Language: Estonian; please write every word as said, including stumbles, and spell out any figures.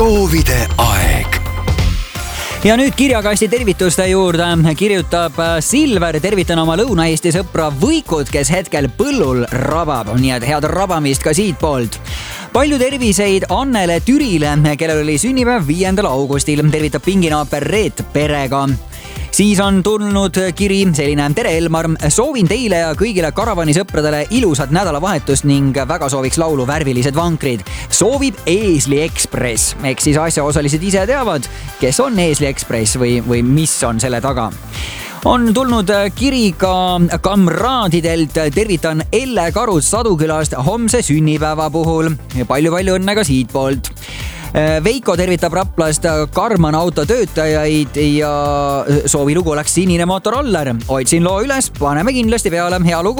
soovide aeg. Ja nüüd kirjakasti tervituste juurde kirjutab Silver. Tervitan oma Lõuna-Eesti sõpra Võikut, kes hetkel põllul rabab. Nii et head rabamist ka siit poolt. Palju terviseid Annele Türile, kellel oli sünnipäev viiendal augustil. Tervitab pinginaaber Reet perega. Siis on tulnud kiri selline. Tere Elmar, soovin teile ja kõigile karavani sõpradele ilusat nädalavahetust ning väga sooviks laulu Värvilised vankrid. Soovib Eesli Ekspress. Eks siis asjaosalised ise teavad, kes on Eesli Ekspress või, või mis on selle taga. On tulnud kiri ka kamraadidelt. Tervitan Elle Karut Sadukülast homse sünnipäeva puhul. Palju-palju õnne ka siit poolt. Veiko tervitab Raplast Karman auto töötajaid ja soovilugu oleks Sinine Motoroller. Otsin loo üles, paneme kindlasti peale. Hea lugu.